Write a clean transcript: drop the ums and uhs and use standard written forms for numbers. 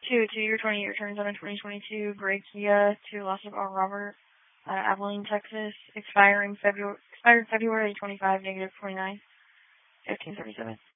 2-year, 20-year terms on a 2022 gray Kia to Los of R. Robert, Abilene, Texas, expired February 25, -29, 1537.